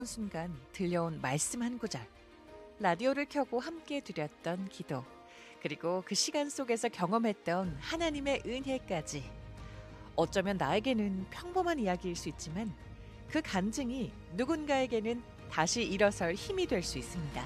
순간 들려온 말씀 한 구절, 라디오를 켜고 함께 드렸던 기도, 그리고 그 시간 속에서 경험했던 하나님의 은혜까지. 어쩌면 나에게는 평범한 이야기일 수 있지만 그 간증이 누군가에게는 다시 일어설 힘이 될 수 있습니다.